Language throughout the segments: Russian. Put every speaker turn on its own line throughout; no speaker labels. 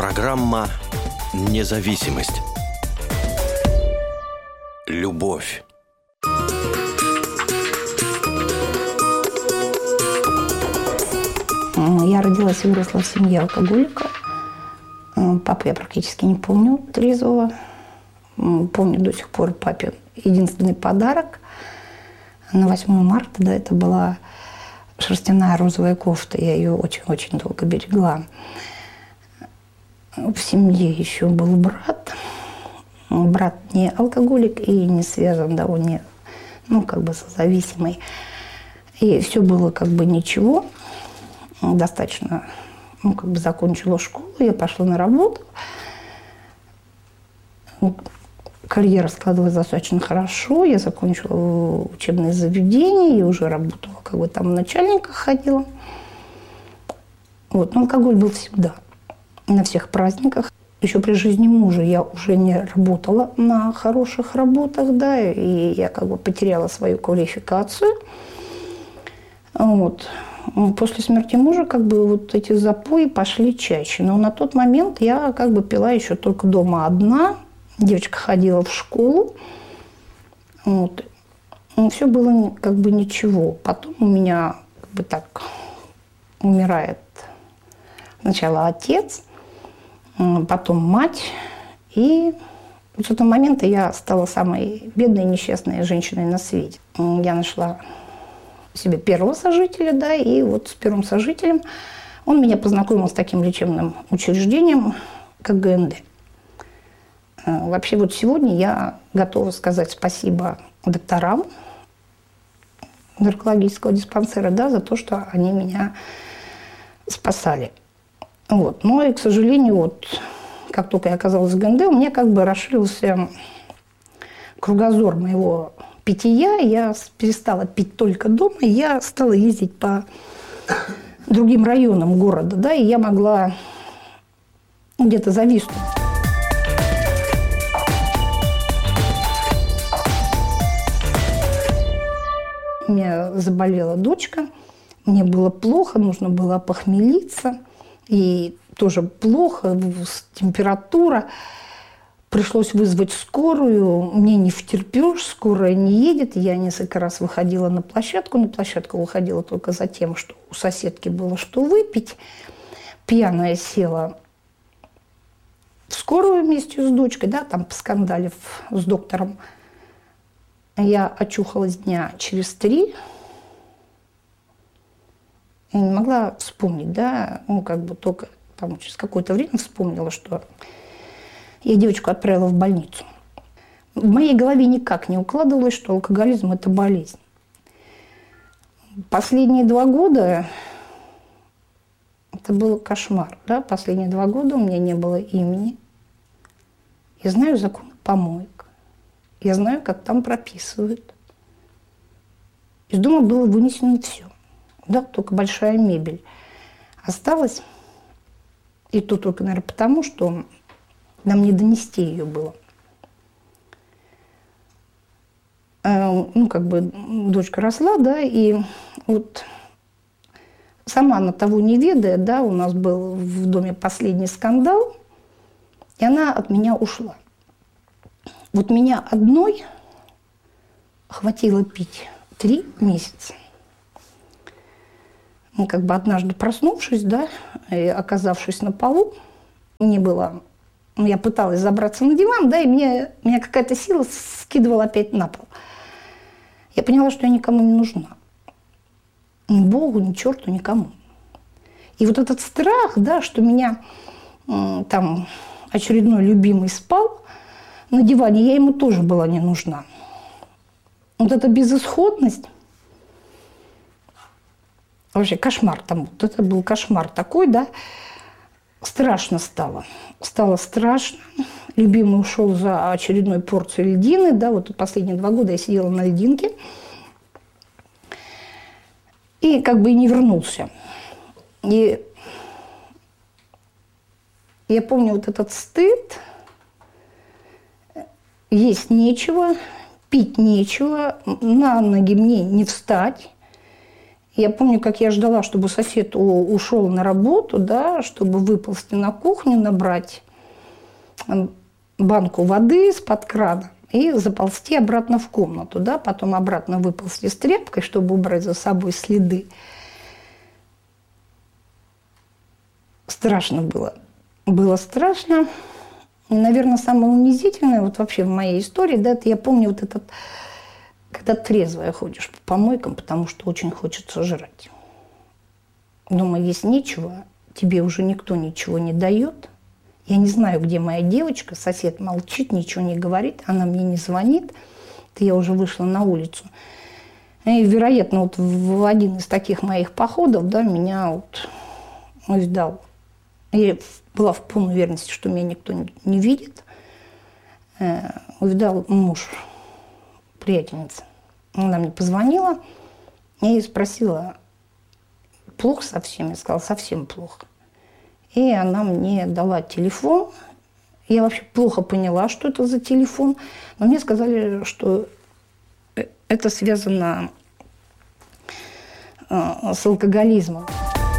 Программа «Независимость». Любовь.
Я родилась и выросла в семье алкоголика. Папу я практически не помню трезвого. Помню до сих пор папе единственный подарок. На 8 марта, да, это была шерстяная розовая кофта. Я ее очень-очень долго берегла. В семье еще был брат. Брат не алкоголик и не связан, да, он не, созависимый. И все было ничего. Достаточно, закончила школу, я пошла на работу. Карьера складывалась достаточно хорошо. Я закончила учебное заведение, я уже работала, там в начальниках ходила. Но алкоголь был всегда, на всех праздниках. Еще при жизни мужа я уже не работала на хороших работах, да, и я потеряла свою квалификацию. После смерти мужа эти запои пошли чаще. Но на тот момент я пила еще только дома одна. Девочка ходила в школу. Все было ничего. Потом у меня умирает сначала отец, потом мать. И с этого момента я стала самой бедной и несчастной женщиной на свете. Я нашла себе первого сожителя, да, и с первым сожителем он меня познакомил с таким лечебным учреждением, как ГНД. Вообще сегодня я готова сказать спасибо докторам наркологического диспансера, да, за то, что они меня спасали. Но и, к сожалению, как только я оказалась в ГНД, у меня расширился кругозор моего питья. Я перестала пить только дома, я стала ездить по другим районам города, да, и я могла где-то зависнуть. У меня заболела дочка, мне было плохо, нужно было опохмелиться, и тоже плохо, температура. Пришлось вызвать скорую, мне не втерпешь, скорая не едет. Я несколько раз выходила на площадку. На площадку выходила только за тем, что у соседки было что выпить. Пьяная села в скорую вместе с дочкой, да, там поскандалив с доктором. Я очухалась дня через 3. Я не могла вспомнить, да, только там через какое-то время вспомнила, что я девочку отправила в больницу. В моей голове никак не укладывалось, что алкоголизм – это болезнь. Последние 2 года это был кошмар. Да? Последние 2 года у меня не было имени. Я знаю закон помоек. Я знаю, как там прописывают. Из дома было вынесено все. Да, только большая мебель осталась. И то только, наверное, потому, что нам не донести ее было. Дочка росла, да, и сама она того не ведая, да, у нас был в доме последний скандал, и она от меня ушла. Меня одной хватило пить 3 месяца. Однажды проснувшись, да, и оказавшись на полу, мне было... Я пыталась забраться на диван, да, и меня какая-то сила скидывала опять на пол. Я поняла, что я никому не нужна. Ни Богу, ни черту, никому. И этот страх, да, что меня там очередной любимый спал на диване, я ему тоже была не нужна. Эта безысходность, вообще кошмар там, это был кошмар такой, да, страшно стало. Стало страшно. Любимый ушел за очередной порцией льдины. Да, последние 2 года я сидела на льдинке. И и не вернулся. И я помню этот стыд. Есть нечего, пить нечего, на ноги мне не встать. Я помню, как я ждала, чтобы сосед ушел на работу, да, чтобы выползти на кухню, набрать банку воды из-под крана и заползти обратно в комнату, да, потом обратно выползти с тряпкой, чтобы убрать за собой следы. Страшно было. Было страшно. И, наверное, самое унизительное вот вообще в моей истории, да, это я помню вот этот, когда трезвая ходишь по помойкам, потому что очень хочется жрать. Дома есть нечего, тебе уже никто ничего не дает. Я не знаю, где моя девочка, сосед молчит, ничего не говорит, она мне не звонит. Я уже вышла на улицу. И, вероятно, вот в один из таких моих походов, да, меня вот увидал. Я была в полной уверенности, что меня никто не видит. Увидал муж, приятельница. Она мне позвонила и спросила, плохо совсем? Я сказала, совсем плохо. И она мне дала телефон. Я вообще плохо поняла, что это за телефон. Но мне сказали, что это связано с алкоголизмом.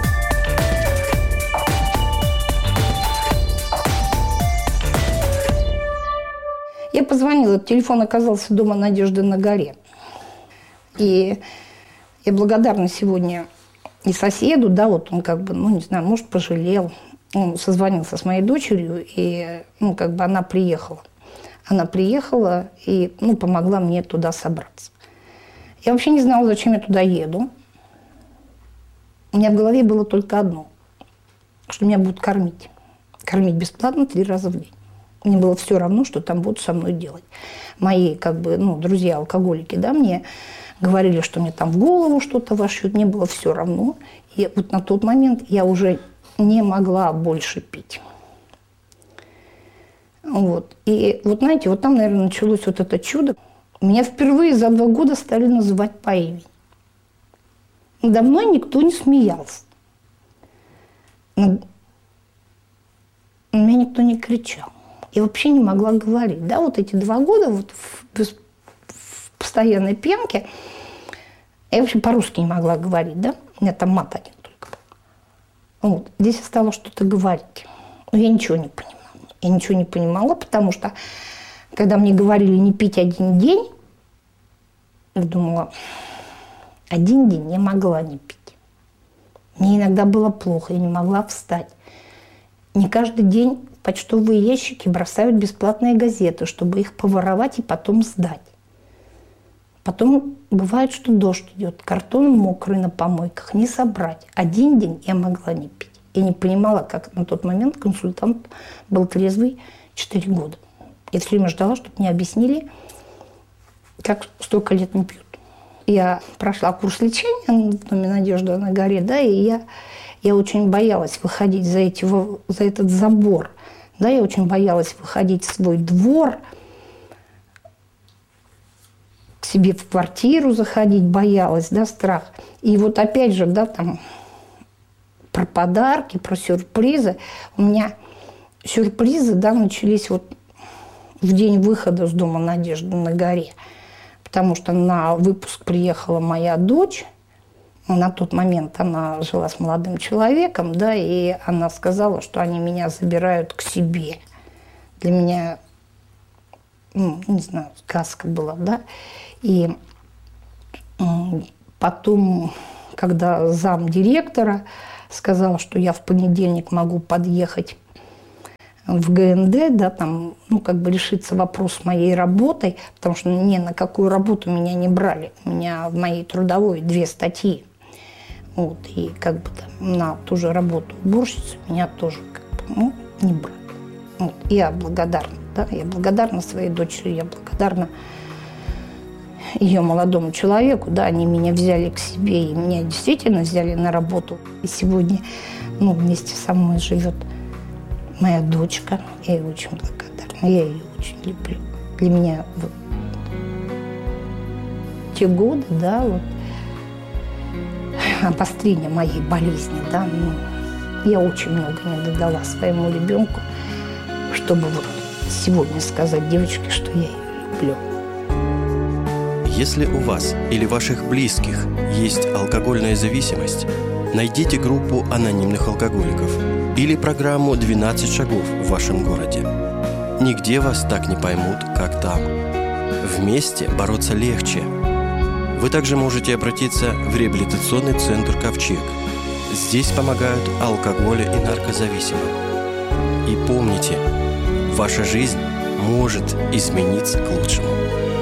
Я позвонила, телефон оказался дома Надежды на горе. И я благодарна сегодня и соседу, да, вот он как бы, ну, не знаю, может, пожалел. Он созвонился с моей дочерью, и, ну, как бы она приехала. Она приехала и, ну, помогла мне туда собраться. Я вообще не знала, зачем я туда еду. У меня в голове было только одно, что меня будут кормить. Кормить бесплатно 3 раза в день. Мне было все равно, что там будут со мной делать. Мои, как бы, ну, друзья-алкоголики, да, мне говорили, что мне там в голову что-то вошьют. Мне было все равно. И вот на тот момент я уже не могла больше пить. Вот. И вот, знаете, вот там, наверное, началось вот это чудо. Меня впервые за 2 года стали называть по имени. Надо мной никто не смеялся. На меня никто не кричал. Я вообще не могла говорить. Да, вот эти 2 года вот в постоянной пьянке я вообще по-русски не могла говорить, да? У меня там мат один только был. Вот. Здесь я стала что-то говорить. Но я ничего не понимала. Я ничего не понимала, потому что, когда мне говорили не пить 1 день, я думала, 1 день я могла не пить. Мне иногда было плохо, я не могла встать. Не каждый день в почтовые ящики бросают бесплатные газеты, чтобы их поворовать и потом сдать. Потом бывает, что дождь идет, картон мокрый на помойках, не собрать. 1 день я могла не пить. Я не понимала, как на тот момент консультант был трезвый 4 года. Я все время ждала, чтобы мне объяснили, как столько лет не пьют. Я прошла курс лечения в доме Надежды на горе, да, и я очень боялась выходить за этот забор. Да, я очень боялась выходить в свой двор, к себе в квартиру заходить, боялась, да, страх. И вот опять же, да, там, про подарки, про сюрпризы. У меня сюрпризы, да, начались вот в день выхода с дома Надежды на горе. Потому что на выпуск приехала моя дочь. На тот момент она жила с молодым человеком, да, и она сказала, что они меня забирают к себе. Для меня, ну, не знаю, сказка была, да. И потом, когда замдиректора сказал, что я в понедельник могу подъехать в ГНД, да, там, ну, как бы решиться вопрос моей работой, потому что ни на какую работу меня не брали. У меня в моей трудовой 2 статьи. Вот, и как бы там на ту же работу уборщицы меня тоже как бы, ну, не брали. Вот, я благодарна, да, я благодарна своей дочери, я благодарна ее молодому человеку, да, они меня взяли к себе, и меня действительно взяли на работу. И сегодня, ну, вместе со мной живет моя дочка, я ей очень благодарна, я ее очень люблю. Для меня вот те годы, да, вот, обострения моей болезни, да, ну, я очень много не додала своему ребенку, чтобы вот сегодня сказать девочке, что я ее люблю.
Если у вас или ваших близких есть алкогольная зависимость, найдите группу анонимных алкоголиков или программу «12 шагов» в вашем городе. Нигде вас так не поймут, как там. Вместе бороться легче. Вы также можете обратиться в реабилитационный центр «Ковчег». Здесь помогают алкоголя и наркозависимым. И помните, ваша жизнь может измениться к лучшему.